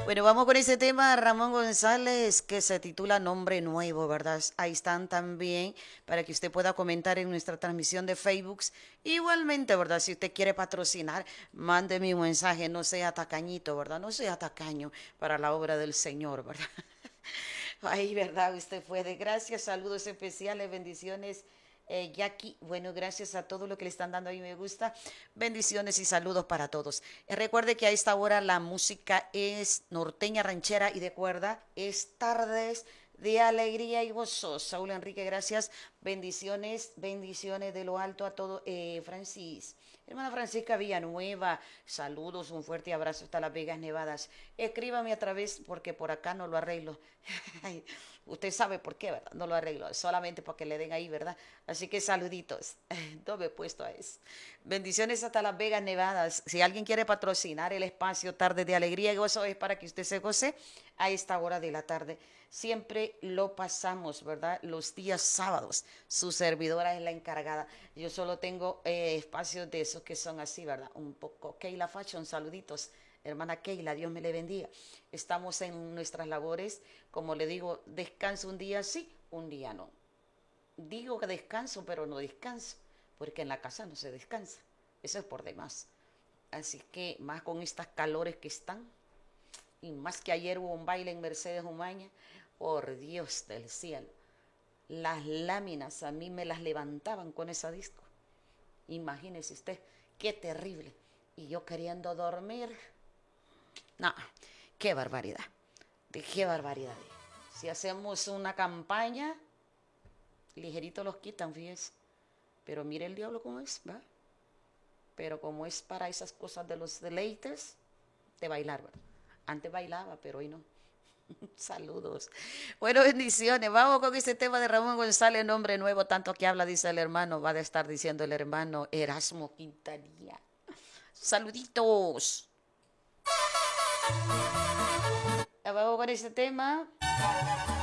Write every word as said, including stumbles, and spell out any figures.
Bueno, vamos con ese tema, Ramón González, que se titula Nombre Nuevo, ¿verdad? Ahí están también para que usted pueda comentar en nuestra transmisión de Facebook. Igualmente, ¿verdad? Si usted quiere patrocinar, mándeme un mensaje, no sea tacañito, ¿verdad? No sea tacaño para la obra del Señor, ¿verdad? Ay, ¿verdad? Usted puede. Gracias, saludos especiales, bendiciones. Eh, Jackie, bueno, gracias a todo lo que le están dando ahí me gusta. Bendiciones y saludos para todos. Eh, recuerde que a esta hora la música es norteña, ranchera y de cuerda. Es tardes de alegría y gozo. Saúl Enrique, gracias. Bendiciones, bendiciones de lo alto a todo. Eh, Francis, hermana Francisca Villanueva, saludos, un fuerte abrazo hasta Las Vegas, Nevadas. Escríbame a través, porque por acá no lo arreglo. Usted sabe por qué, ¿verdad? No lo arreglo, solamente porque le den ahí, ¿verdad? Así que saluditos. No me he puesto a eso. Bendiciones hasta Las Vegas, Nevadas. Si alguien quiere patrocinar el espacio Tarde de Alegría y Gozo, es para que usted se goce a esta hora de la tarde. Siempre lo pasamos, ¿verdad? Los días sábados. Su servidora es la encargada. Yo solo tengo eh, espacios de esos que son así, ¿verdad? Un poco. Keila Fashion, saluditos. Hermana Keila, Dios me le bendiga. Estamos en nuestras labores. Como le digo, descanso un día sí, un día no. Digo que descanso, pero no descanso, porque en la casa no se descansa. Eso es por demás. Así que más con estas calores que están, y más que ayer hubo un baile en Mercedes Umaña, por Dios del cielo. Las láminas a mí me las levantaban con esa disco. Imagínese usted, qué terrible. Y yo queriendo dormir. No, qué barbaridad. De qué barbaridad. Si hacemos una campaña, ligerito los quitan, fíjese. Pero mire el diablo cómo es, ¿va? Pero como es para esas cosas de los deleites, de bailar, ¿verdad? Antes bailaba, pero hoy no. Saludos. Bueno, bendiciones. Vamos con ese tema de Ramón González, nombre nuevo, tanto que habla, dice el hermano, va a estar diciendo el hermano Erasmo Quintanilla. Saluditos. Vamos con ese tema.